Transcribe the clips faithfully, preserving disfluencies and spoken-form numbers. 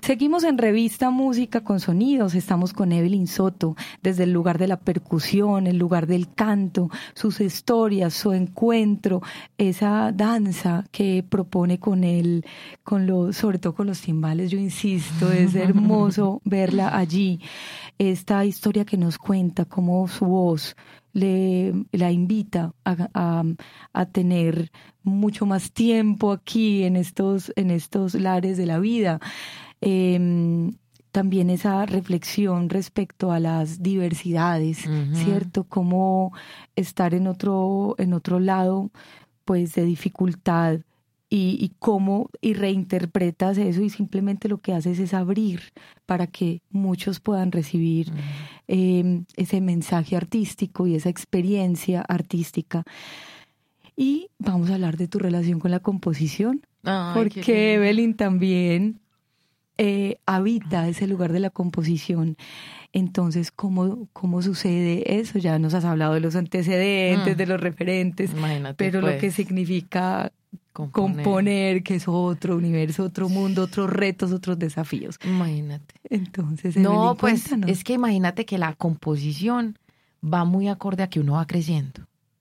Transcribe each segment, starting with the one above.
Seguimos en Revista Música con Sonidos, estamos con Evelyn Soto, desde el lugar de la percusión, el lugar del canto, sus historias, su encuentro, esa danza que propone con él, con los, sobre todo con los timbales, yo insisto, es hermoso verla allí. Esta historia que nos cuenta cómo su voz le la invita a, a, a tener mucho más tiempo aquí en estos, en estos lares de la vida. Eh, también esa reflexión respecto a las diversidades, uh-huh. ¿cierto? Cómo estar en otro, en otro lado, pues, de dificultad y, y cómo, y reinterpretas eso y simplemente lo que haces es abrir para que muchos puedan recibir uh-huh. eh, ese mensaje artístico y esa experiencia artística. Y vamos a hablar de tu relación con la composición, Ay, porque Evelyn también Eh, habita ese lugar de la composición. Entonces, ¿cómo, cómo sucede eso? Ya nos has hablado de los antecedentes, mm. de los referentes, Imagínate, pero pues, lo que significa componer. componer, que es otro universo, otro mundo, otros retos, otros desafíos. Imagínate. Entonces, no, Evelyn, pues cuéntanos. Es que imagínate que la composición va muy acorde a que uno va creciendo.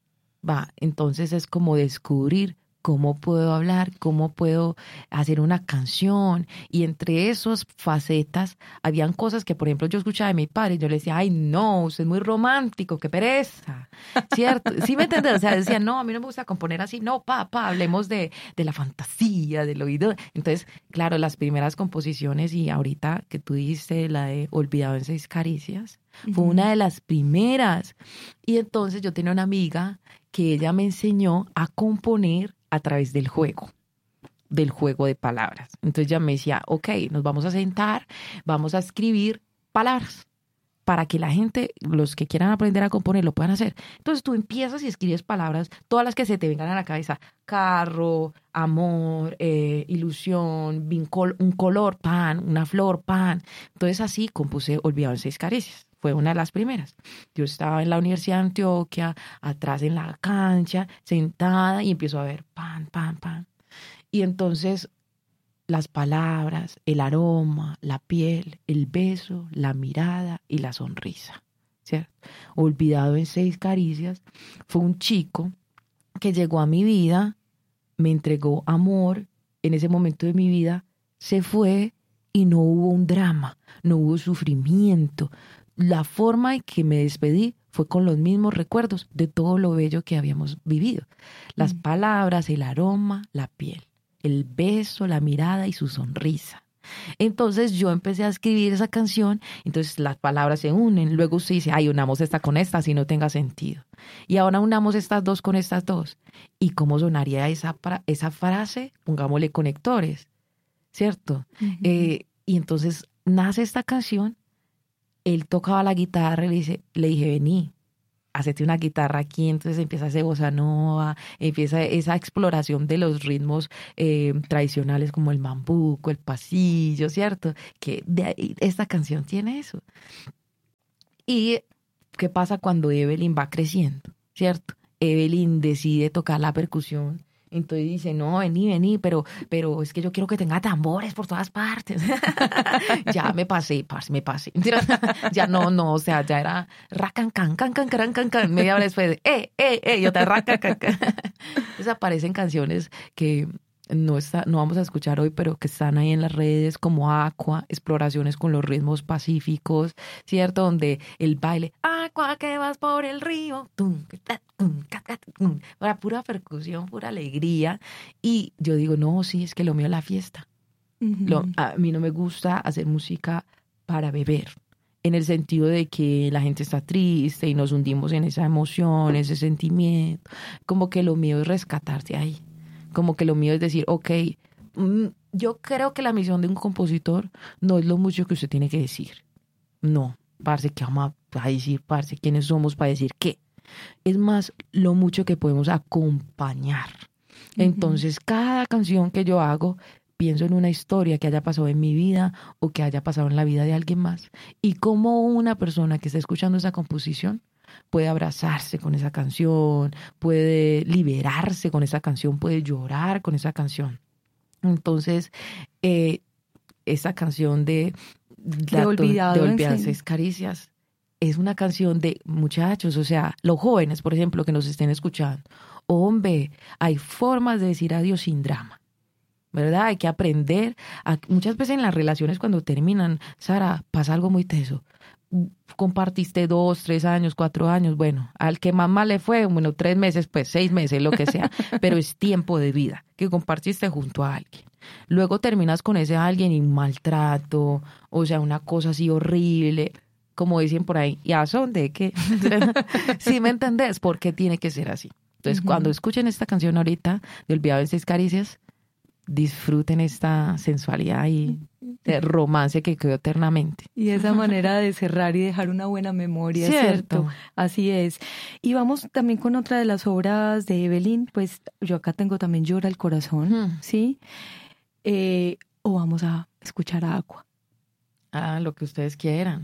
Va, entonces es como descubrir cómo puedo hablar, cómo puedo hacer una canción. Y entre esas facetas, habían cosas que, por ejemplo, yo escuchaba de mi padre y yo le decía, ay, no, usted es muy romántico, qué pereza, ¿cierto? ¿Sí me entiendes? O sea, decía, no, a mí no me gusta componer así. No, papá, hablemos de, de la fantasía, del oído. Entonces, claro, las primeras composiciones, y ahorita que tú dijiste la de Olvidado en seis caricias, uh-huh. fue una de las primeras. Y entonces yo tenía una amiga que ella me enseñó a componer a través del juego, del juego de palabras. Entonces ella me decía, ok, nos vamos a sentar, vamos a escribir palabras para que la gente, los que quieran aprender a componer, lo puedan hacer. Entonces tú empiezas y escribes palabras, todas las que se te vengan a la cabeza, carro, amor, eh, ilusión, vincol, un color, pan, una flor, pan. Entonces así compuse Olvidado en seis caricias. Fue una de las primeras. Yo estaba en la Universidad de Antioquia, atrás en la cancha, sentada, y empiezo a ver pan, pan, pan. Y entonces las palabras, el aroma, la piel, el beso, la mirada y la sonrisa, ¿cierto? Olvidado en seis caricias fue un chico que llegó a mi vida, me entregó amor, en ese momento de mi vida se fue y no hubo un drama, no hubo sufrimiento. La forma en que me despedí fue con los mismos recuerdos de todo lo bello que habíamos vivido. Las mm. palabras, el aroma, la piel, el beso, la mirada y su sonrisa. Entonces yo empecé a escribir esa canción, entonces las palabras se unen. Luego usted dice, ay, unamos esta con esta, así no tenga sentido. Y ahora unamos estas dos con estas dos. ¿Y cómo sonaría esa, esa frase? Pongámosle conectores, ¿cierto? Uh-huh. Eh, y entonces nace esta canción. Él tocaba la guitarra y le, dice, le dije, vení, hacete una guitarra aquí. Entonces empieza a hacer bossa nova, empieza esa exploración de los ritmos eh, tradicionales como el mambuco, el pasillo, ¿cierto? Que de ahí, esta canción tiene eso. ¿Y qué pasa cuando Evelyn va creciendo, ¿cierto? Evelyn decide tocar la percusión. Entonces dice, no, vení, vení, pero, pero es que yo quiero que tenga tambores por todas partes. Ya me pasé, parce, me pasé. Ya no, no, o sea, ya era racan, can, can, can, can, can, can. Media hora después, eh, eh, eh, y otra racan, can, can. Entonces aparecen canciones que no está, no vamos a escuchar hoy, pero que están ahí en las redes, como Aqua, exploraciones con los ritmos pacíficos, ¿cierto? Donde el baile, Aqua, que vas por el río, tum, tum, tum, para pura percusión, pura alegría. Y yo digo, no, sí, es que lo mío es la fiesta. Uh-huh. Lo, a mí no me gusta hacer música para beber, en el sentido de que la gente está triste y nos hundimos en esa emoción, ese sentimiento. Como que lo mío es rescatarse ahí. Como que lo mío es decir, ok, yo creo que la misión de un compositor no es lo mucho que usted tiene que decir. No, parce, ¿qué vamos a decir, parce? ¿Quiénes somos para decir qué? Es más lo mucho que podemos acompañar. Uh-huh. Entonces, cada canción que yo hago, pienso en una historia que haya pasado en mi vida o que haya pasado en la vida de alguien más. Y cómo una persona que está escuchando esa composición puede abrazarse con esa canción, puede liberarse con esa canción, puede llorar con esa canción. Entonces, eh, esa canción de, de Olvidado, de Olvidado en Seis Caricias es una canción de muchachos, o sea, los jóvenes, por ejemplo, que nos estén escuchando. Hombre, hay formas de decir adiós sin drama, ¿verdad? Hay que aprender. A, muchas veces en las relaciones cuando terminan, Sara, pasa algo muy teso. Compartiste dos, tres años, cuatro años, bueno, al que más mal le fue, bueno, tres meses, pues seis meses, lo que sea, pero es tiempo de vida que compartiste junto a alguien. Luego terminas con ese alguien y un maltrato, o sea, una cosa así horrible, como dicen por ahí, ¿y a son de qué? ¿Sí me entendés? ¿Por qué tiene que ser así? Entonces, uh-huh. cuando escuchen esta canción ahorita, de Olvidado en Seis Caricias, disfruten esta sensualidad y romance que quedó eternamente. Y esa manera de cerrar y dejar una buena memoria, ¿cierto? ¿cierto? Así es. Y vamos también con otra de las obras de Evelyn, pues yo acá tengo también Llora el Corazón, mm. ¿sí? Eh, o vamos a escuchar a Aqua. Ah, lo que ustedes quieran.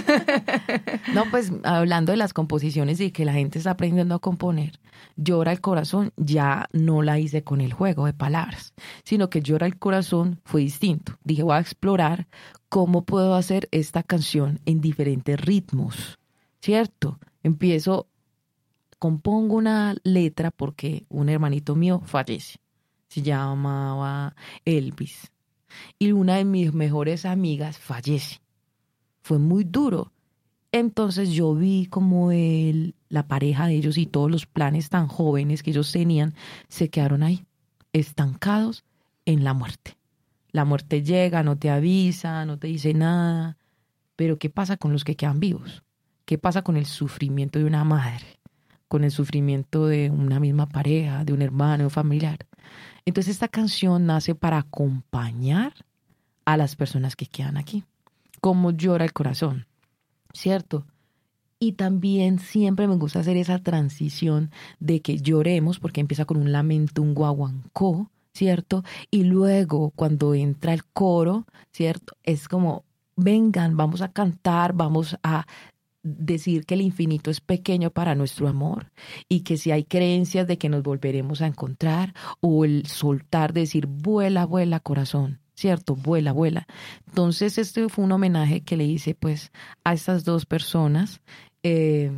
No, pues hablando de las composiciones y que la gente está aprendiendo a componer, Llora el Corazón ya no la hice con el juego de palabras, sino que Llora el Corazón fue distinto. Dije, voy a explorar cómo puedo hacer esta canción en diferentes ritmos, ¿cierto? Empiezo, compongo una letra porque un hermanito mío fallece. Se llamaba Elvis. Y una de mis mejores amigas fallece. Fue muy duro. Entonces yo vi como él, la pareja de ellos y todos los planes tan jóvenes que ellos tenían se quedaron ahí, estancados en la muerte. La muerte llega, no te avisa, no te dice nada. Pero ¿qué pasa con los que quedan vivos? ¿Qué pasa con el sufrimiento de una madre? Con el sufrimiento de una misma pareja, de un hermano, de un familiar. Entonces esta canción nace para acompañar a las personas que quedan aquí. Como Llora el Corazón, ¿cierto? Y también siempre me gusta hacer esa transición de que lloremos, porque empieza con un lamento, un guaguancó, ¿cierto? Y luego cuando entra el coro, ¿cierto? Es como, vengan, vamos a cantar, vamos a decir que el infinito es pequeño para nuestro amor y que si hay creencias de que nos volveremos a encontrar, o el soltar, decir vuela, vuela corazón, ¿cierto? Vuela, vuela. Entonces este fue un homenaje que le hice pues a estas dos personas eh,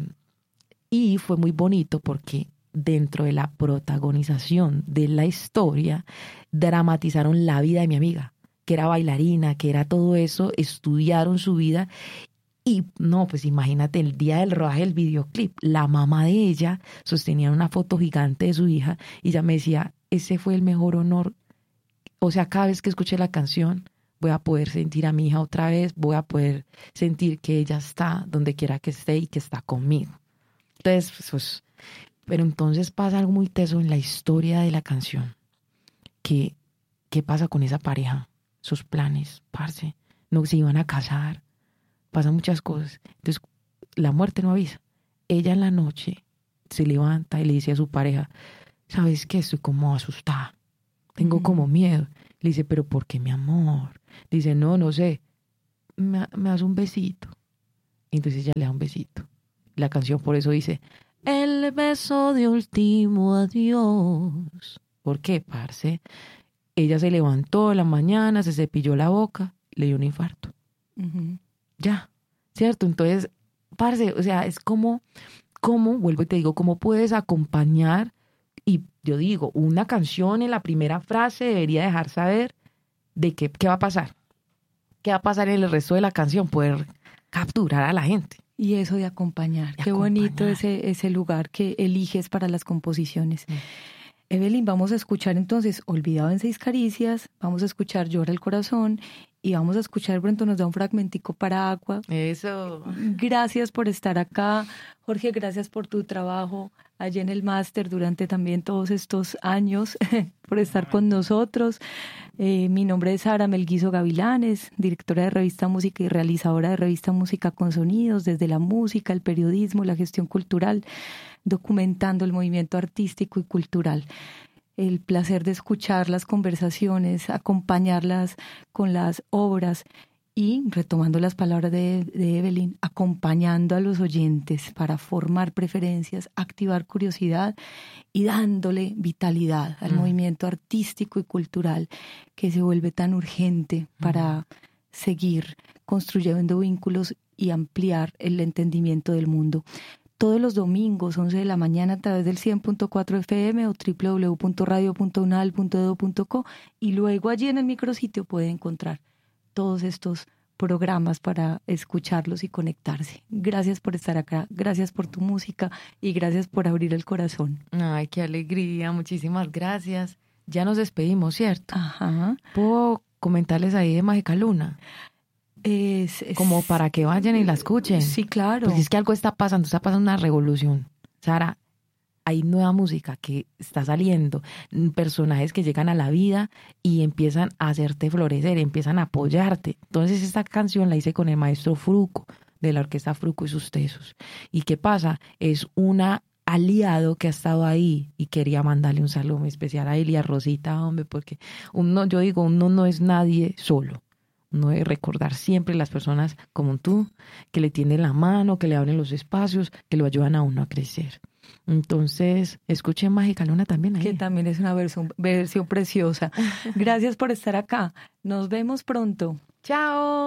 y fue muy bonito porque dentro de la protagonización de la historia dramatizaron la vida de mi amiga, que era bailarina, que era todo eso, estudiaron su vida. Y no, pues imagínate, el día del rodaje del videoclip, la mamá de ella sostenía una foto gigante de su hija y ella me decía, ese fue el mejor honor. O sea, cada vez que escuché la canción, voy a poder sentir a mi hija otra vez, voy a poder sentir que ella está donde quiera que esté y que está conmigo. Entonces, pues, pero entonces pasa algo muy teso en la historia de la canción. ¿Qué, qué pasa con esa pareja? Sus planes, parce, no se iban a casar. Pasan muchas cosas. Entonces, la muerte no avisa. Ella en la noche se levanta y le dice a su pareja, ¿sabes qué? Estoy como asustada. Tengo mm. como miedo. Le dice, ¿pero por qué, mi amor? Le dice, no, no sé. Me, me das un besito. Entonces ella le da un besito. La canción por eso dice, el beso de último adiós. ¿Por qué, parce? Ella se levantó en la mañana, se cepilló la boca, le dio un infarto. Uh-huh. Ya, ¿cierto? Entonces, parce, o sea, es como, como, vuelvo y te digo, cómo puedes acompañar, y yo digo, una canción en la primera frase debería dejar saber de qué, qué va a pasar. ¿Qué va a pasar en el resto de la canción? Poder capturar a la gente. Y eso de acompañar. De qué acompañar. Bonito ese, ese lugar que eliges para las composiciones. Mm. Evelyn, vamos a escuchar entonces Olvidado en Seis Caricias, vamos a escuchar Llora el Corazón y vamos a escuchar, pronto nos da un fragmentico para Aqua. Eso. Gracias por estar acá. Jorge, gracias por tu trabajo allí en el máster durante también todos estos años, por estar con nosotros. Eh, mi nombre es Sara Melguizo Gavilanes, directora de Revista Música y realizadora de Revista Música con Sonidos, desde la música, el periodismo, la gestión cultural, documentando el movimiento artístico y cultural. El placer de escuchar las conversaciones, acompañarlas con las obras Y retomando las palabras de, de Evelyn, acompañando a los oyentes para formar preferencias, activar curiosidad y dándole vitalidad al mm. movimiento artístico y cultural que se vuelve tan urgente para mm. seguir construyendo vínculos y ampliar el entendimiento del mundo. Todos los domingos, once de la mañana, a través del cien punto cuatro F M o doble u doble u doble u punto radio punto unal punto edu punto co, y luego allí en el micrositio puede encontrar todos estos programas para escucharlos y conectarse. Gracias por estar acá, gracias por tu música y gracias por abrir el corazón. Ay, qué alegría, muchísimas gracias. Ya nos despedimos, ¿cierto? Ajá. ¿Puedo comentarles ahí de Mágica Luna? Es, es, como para que vayan y la escuchen. Sí, claro. Porque es que algo está pasando, está pasando una revolución. Sara, hay nueva música que está saliendo, personajes que llegan a la vida y empiezan a hacerte florecer, empiezan a apoyarte. Entonces esta canción la hice con el maestro Fruco, de la orquesta Fruco y sus Tesos. ¿Y qué pasa? Es una aliado que ha estado ahí y quería mandarle un saludo muy especial a él y a Rosita, hombre, porque uno, yo digo, uno no es nadie solo. No debe recordar siempre las personas como tú, que le tienden la mano, que le abren los espacios, que lo ayudan a uno a crecer. Entonces, escuchen Mágica Luna también ahí. Que también es una versión, versión preciosa. Gracias por estar acá. Nos vemos pronto. Chao.